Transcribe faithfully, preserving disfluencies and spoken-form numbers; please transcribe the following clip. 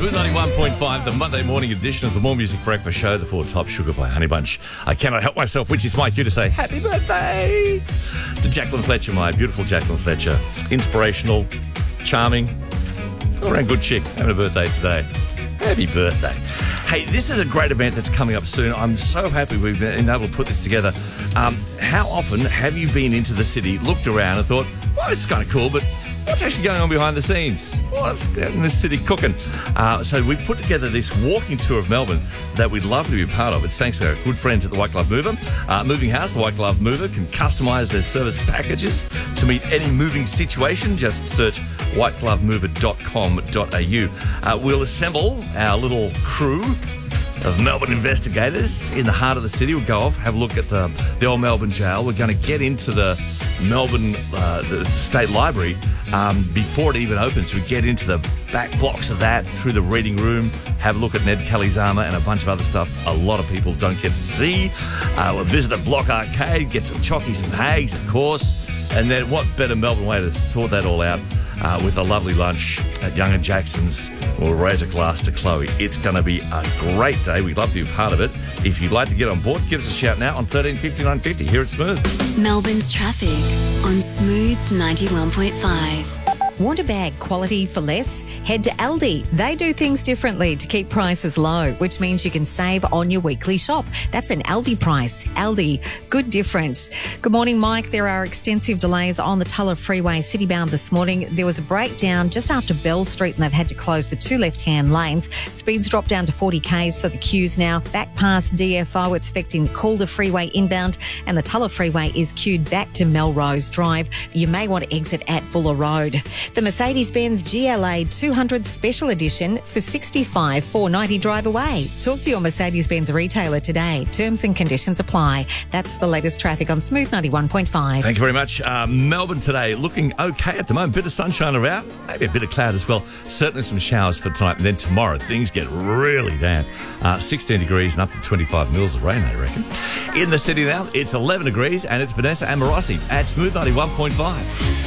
Smooth ninety-one point five, the Monday morning edition of the More Music Breakfast Show, the Four Top Sugar by Honey Bunch. I cannot help myself, which is Mike, you to say happy birthday to Jacqueline Fletcher, my beautiful Jacqueline Fletcher. Inspirational, charming, all around good chick, having a birthday today. Happy birthday. Hey, this is a great event that's coming up soon. I'm so happy we've been able to put this together. Um, how often have you been into the city, looked around and thought, well, this is kind of cool, but what's actually going on behind the scenes? What's getting this city cooking? Uh, so we put together this walking tour of Melbourne that we'd love to be a part of. It's thanks to our good friends at the White Glove Mover. Uh, moving House, the White Glove Mover can customise their service packages to meet any moving situation. Just search white glove mover dot com dot a u. Uh, we'll assemble our little crew of Melbourne investigators in the heart of the city. We'll go off, have a look at the, the old Melbourne jail. We're going to get into the Melbourne uh, the State Library um, before it even opens. We get into the back blocks of that, through the reading room, have a look at Ned Kelly's armour and a bunch of other stuff a lot of people don't get to see. Uh, we'll visit the Block Arcade, get some chockies and hags, of course. And then what better Melbourne way to sort that all out uh, with a lovely lunch at Young and Jackson's. We'll raise a glass to Chloe. It's going to be a great day. We'd love to be a part of it. If you'd like to get on board, give us a shout now on thirteen fifty-nine fifty here at Smooth. Melbourne's traffic on Smooth ninety-one point five. Want a bag quality for less? Head to Aldi. They do things differently to keep prices low, which means you can save on your weekly shop. That's an Aldi price. Aldi, good different. Good morning, Mike. There are extensive delays on the Tulla Freeway citybound this morning. There was a breakdown just after Bell Street and they've had to close the two left-hand lanes. Speeds dropped down to forty k's, so the queues now back past D F O. It's affecting the Calder Freeway inbound and the Tulla Freeway is queued back to Melrose Drive. You may want to exit at Buller Road. The Mercedes-Benz G L A two hundred Special Edition for sixty-five thousand four hundred ninety drive away. Talk to your Mercedes-Benz retailer today. Terms and conditions apply. That's the latest traffic on Smooth ninety-one point five. Thank you very much. Uh, Melbourne today looking okay at the moment. Bit of sunshine around, maybe a bit of cloud as well. Certainly some showers for tonight. And then tomorrow things get really damp. Uh, sixteen degrees and up to twenty-five mils of rain, I reckon. In the city now, it's eleven degrees and it's Vanessa and Morossi at Smooth ninety-one point five.